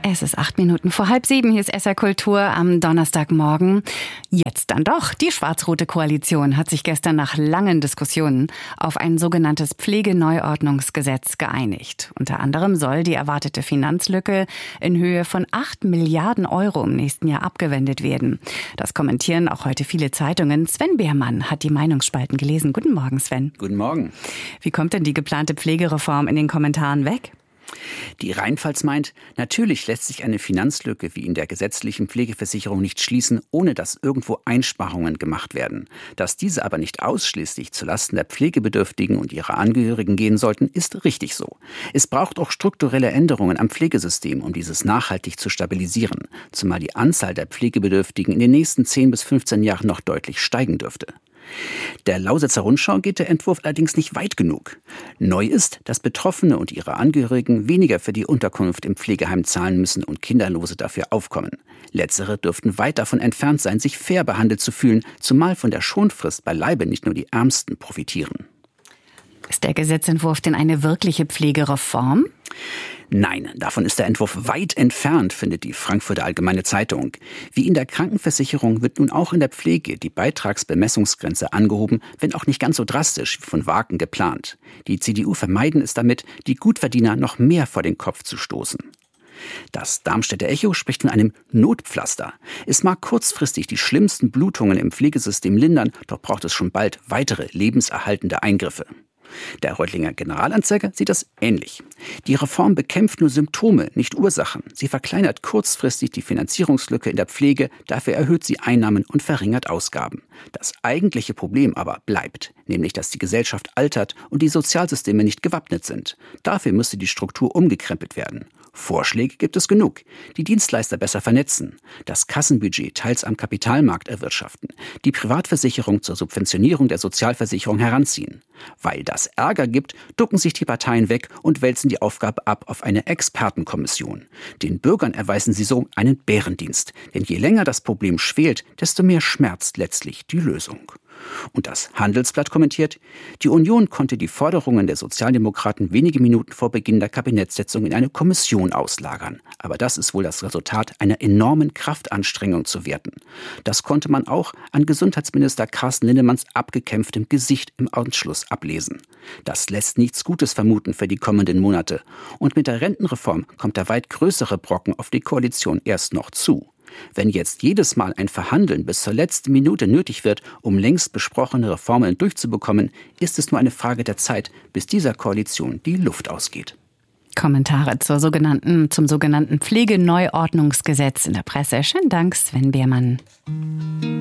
Es ist 7:08. Hier ist SR Kultur am Donnerstagmorgen. Jetzt dann doch. Die schwarz-rote Koalition hat sich gestern nach langen Diskussionen auf ein sogenanntes Pflegeneuordnungsgesetz geeinigt. Unter anderem soll die erwartete Finanzlücke in Höhe von 8 Milliarden Euro im nächsten Jahr abgewendet werden. Das kommentieren auch heute viele Zeitungen. Sven Behrmann hat die Meinungsspalten gelesen. Guten Morgen, Sven. Guten Morgen. Wie kommt denn die geplante Pflegereform in den Kommentaren weg? Die Rheinpfalz meint, natürlich lässt sich eine Finanzlücke wie in der gesetzlichen Pflegeversicherung nicht schließen, ohne dass irgendwo Einsparungen gemacht werden. Dass diese aber nicht ausschließlich zulasten der Pflegebedürftigen und ihrer Angehörigen gehen sollten, ist richtig so. Es braucht auch strukturelle Änderungen am Pflegesystem, um dieses nachhaltig zu stabilisieren, zumal die Anzahl der Pflegebedürftigen in den nächsten 10 bis 15 Jahren noch deutlich steigen dürfte. Der Lausitzer Rundschau geht der Entwurf allerdings nicht weit genug. Neu ist, dass Betroffene und ihre Angehörigen weniger für die Unterkunft im Pflegeheim zahlen müssen und Kinderlose dafür aufkommen. Letztere dürften weit davon entfernt sein, sich fair behandelt zu fühlen, zumal von der Schonfrist beileibe nicht nur die Ärmsten profitieren. Ist der Gesetzentwurf denn eine wirkliche Pflegereform? Nein, davon ist der Entwurf weit entfernt, findet die Frankfurter Allgemeine Zeitung. Wie in der Krankenversicherung wird nun auch in der Pflege die Beitragsbemessungsgrenze angehoben, wenn auch nicht ganz so drastisch wie von Wagen geplant. Die CDU vermeiden es damit, die Gutverdiener noch mehr vor den Kopf zu stoßen. Das Darmstädter Echo spricht von einem Notpflaster. Es mag kurzfristig die schlimmsten Blutungen im Pflegesystem lindern, doch braucht es schon bald weitere lebenserhaltende Eingriffe. Der Reutlinger Generalanzeiger sieht das ähnlich. Die Reform bekämpft nur Symptome, nicht Ursachen. Sie verkleinert kurzfristig die Finanzierungslücke in der Pflege, dafür erhöht sie Einnahmen und verringert Ausgaben. Das eigentliche Problem aber bleibt, nämlich dass die Gesellschaft altert und die Sozialsysteme nicht gewappnet sind. Dafür müsste die Struktur umgekrempelt werden. Vorschläge gibt es genug. Die Dienstleister besser vernetzen, das Kassenbudget teils am Kapitalmarkt erwirtschaften, die Privatversicherung zur Subventionierung der Sozialversicherung heranziehen. Weil das Ärger gibt, ducken sich die Parteien weg und wälzen die Aufgabe ab auf eine Expertenkommission. Den Bürgern erweisen sie so einen Bärendienst. Denn je länger das Problem schwelt, desto mehr schmerzt letztlich die Lösung. Und das Handelsblatt kommentiert, die Union konnte die Forderungen der Sozialdemokraten wenige Minuten vor Beginn der Kabinettssitzung in eine Kommission auslagern. Aber das ist wohl das Resultat einer enormen Kraftanstrengung zu werten. Das konnte man auch an Gesundheitsminister Carsten Linnemanns abgekämpftem Gesicht im Anschluss ablesen. Das lässt nichts Gutes vermuten für die kommenden Monate. Und mit der Rentenreform kommt der weit größere Brocken auf die Koalition erst noch zu. Wenn jetzt jedes Mal ein Verhandeln bis zur letzten Minute nötig wird, um längst besprochene Reformen durchzubekommen, ist es nur eine Frage der Zeit, bis dieser Koalition die Luft ausgeht. Kommentare zum sogenannten Pflegeneuordnungsgesetz in der Presse. Schönen Dank, Sven Behrmann.